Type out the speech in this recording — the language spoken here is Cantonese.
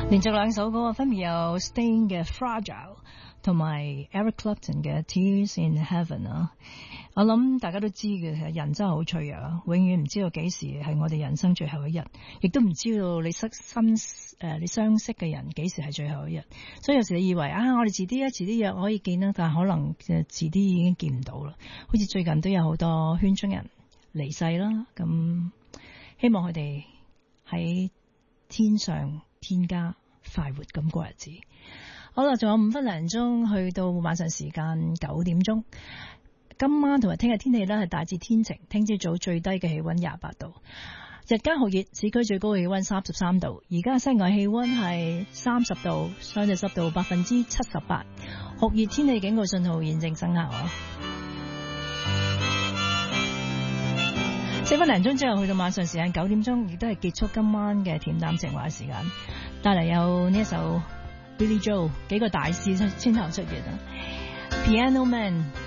連續兩首歌分別有 Sting 嘅 Fragile 同埋 Eric Clapton 嘅 Tears in Heaven 啊。我諗大家都知嘅，人真係好脆弱啊，永遠唔知道幾時係我哋人生最後一日，亦都唔知道你相識嘅人幾時係最後一日。所以有時你以為我哋遲啲約可以見啦，但係可能遲啲已經見唔到啦。好似最近都有好多圈中人離世啦，咁希望佢哋喺天上天家快活咁過日子。好啦，仲有5分零鐘去到晚上時間9點鐘。今晚同埋聽日天氣呢係大致天晴，聽朝早最低嘅氣溫28度，日間酷熱，市區最高氣溫33度，而家室外氣溫係30度，相對濕度78%，酷熱天氣警告信號現正生效啊！4分零鐘之後去到晚上時間9點鐘，亦都係結束今晚嘅恬淡情話時間，帶嚟有呢一首 Billy Joel 幾個大師先後出現啊 Piano Man。